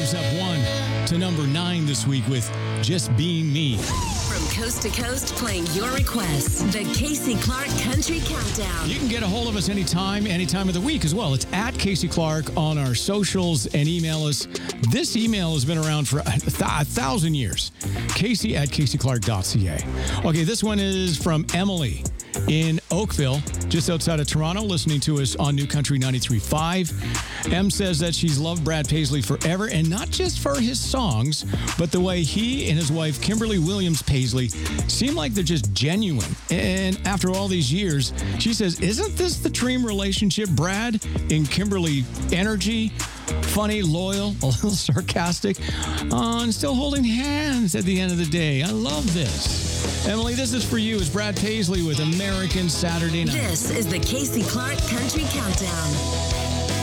moves up 1 to number 9 this week with Just Being Me. From coast to coast, playing your requests. The Casey Clark Country Countdown. You can get a hold of us anytime of the week as well. It's at Casey Clark on our socials and email us. This email has been around for 1,000 years. Casey at caseyclark.ca. Okay, this one is from Emily in Oakville, just outside of Toronto, listening to us on New Country 93.5. Em says that she's loved Brad Paisley forever, and not just for his songs, but the way he and his wife, Kimberly Williams Paisley, seem like they're just genuine. And after all these years, she says, isn't this the dream relationship, Brad and Kimberly? Energy, funny, loyal, a little sarcastic, and still holding hands at the end of the day. I love this. Emily, this is for you. It's Brad Paisley with American Saturday Night. This is the Casey Clark Country Countdown.